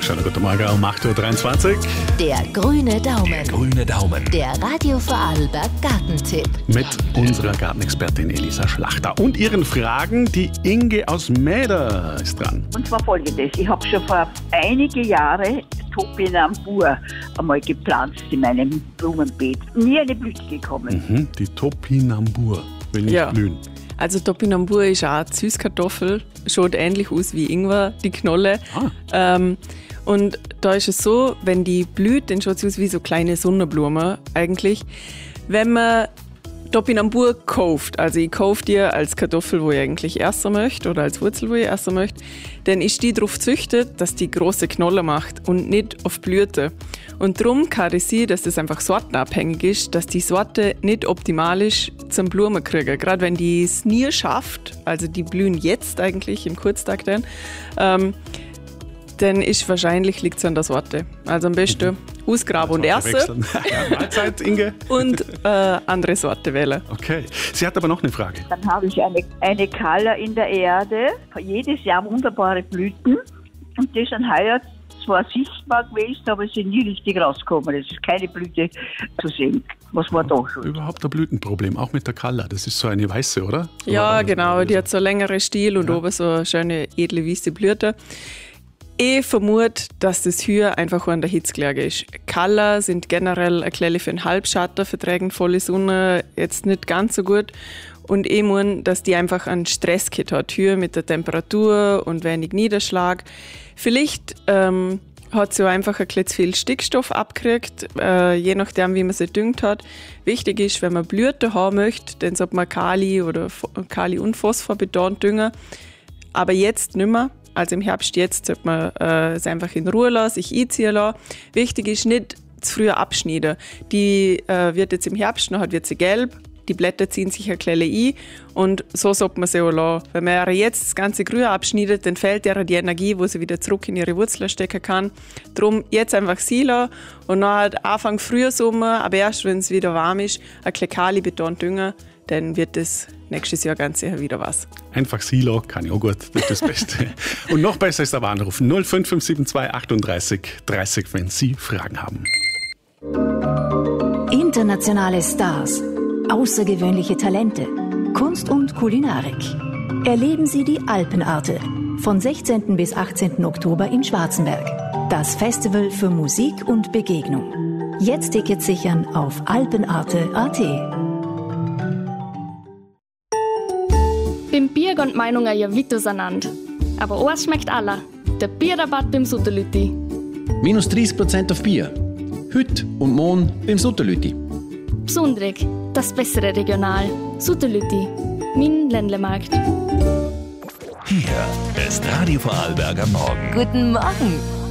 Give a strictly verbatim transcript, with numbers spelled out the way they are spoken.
Schönen guten Morgen um acht Uhr dreiundzwanzig. Der grüne Daumen. Der grüne Daumen. Der Radio Vorarlberg Gartentipp. Mit unserer Gartenexpertin Elisa Schlachter und ihren Fragen. Die Inge aus Mäder ist dran. Und zwar folgendes. Ich habe schon vor einige Jahre Topinambur einmal gepflanzt in meinem Blumenbeet. Nie eine Blüte gekommen. Mhm, die Topinambur will nicht Ja. blühen. Also Topinambur ist auch eine Süßkartoffel, schaut ähnlich aus wie Ingwer, die Knolle. Ah. Ähm, und da ist es so, wenn die blüht, dann schaut sie aus wie so kleine Sonnenblumen eigentlich. Wenn man Topinambur kauft, also ich kaufe die als Kartoffel, wo ich eigentlich essen möchte oder als Wurzel, wo ich essen möchte, dann ist die darauf gezüchtet, dass die große Knolle macht und nicht auf Blüte. Und darum kann ich sehen, dass das einfach sortenabhängig ist, dass die Sorte nicht optimal ist zum Blumen kriegen. Gerade wenn die es nie schafft, also die blühen jetzt eigentlich im Kurztag dann, ähm, dann ist wahrscheinlich liegt es an der Sorte. Also am besten mhm. ausgraben und essen Ja, Mahlzeit, Inge. und äh, andere Sorte wählen. Okay. Sie hat aber noch eine Frage. Dann habe ich eine, eine Kalla in der Erde. Jedes Jahr wunderbare Blüten. Und die sind heuer zwar sichtbar gewesen, aber sind nie richtig rausgekommen. Es ist keine Blüte zu sehen. Was war da schon? Überhaupt ein Blütenproblem, auch mit der Kalla. Das ist so eine weiße, oder? Ja, Oder genau. Die so. hat so längere Stiel und Ja. oben so eine schöne, edle, weiße Blüte. Ich vermute, dass das hier einfach an der Hitze gelegen ist. Kalla sind generell ein bisschen für den Halbschatten, vertragen volle Sonne jetzt nicht ganz so gut. Und ich meine, dass die einfach einen Stress gehabt hat, hier mit der Temperatur und wenig Niederschlag. Vielleicht ähm, hat sie auch einfach ein bisschen zu viel Stickstoff abgekriegt, äh, je nachdem, wie man sie düngt hat. Wichtig ist, wenn man Blüte haben möchte, dann sollte man Kali oder Kali und Phosphor betont düngen. Aber jetzt nicht mehr. Also im Herbst jetzt sollte man äh, es einfach in Ruhe lassen, sich einziehen lassen. Wichtig ist nicht zu früh abschneiden. Die äh, wird jetzt im Herbst, nachher wird sie gelb, die Blätter ziehen sich ein bisschen ein und so sollte man sie auch lassen. Wenn man jetzt das ganze Grün abschneidet, dann fehlt ihr die Energie, wo sie wieder zurück in ihre Wurzeln stecken kann. Darum jetzt einfach sie lassen und nachher Anfang Frühsommer, aber erst wenn es wieder warm ist, ein bisschen Kalibeton düngen, dann wird es nächstes Jahr ganz sicher wieder was. Einfach Silo, kann ich auch gut, das ist das Beste. Und noch besser ist aber anrufen. null fünf fünf sieben zwei achtunddreißig dreißig, wenn Sie Fragen haben. Internationale Stars, außergewöhnliche Talente, Kunst und Kulinarik. Erleben Sie die Alpenarte von sechzehnten bis achtzehnten Oktober in Schwarzenberg. Das Festival für Musik und Begegnung. Jetzt Tickets sichern auf alpenarte punkt a t. Beim Bier gehen die Meinungen ja weit auseinander. Aber eins schmeckt alle. Der Bierrabatt beim Sutterlütti. Minus dreißig Prozent auf Bier. Heute und morgen beim Sutterlütti. Besonderig, das bessere Regional. Sutterlütti, mein Ländlemarkt. Hier ist Radio Vorarlberg am Morgen. Guten Morgen!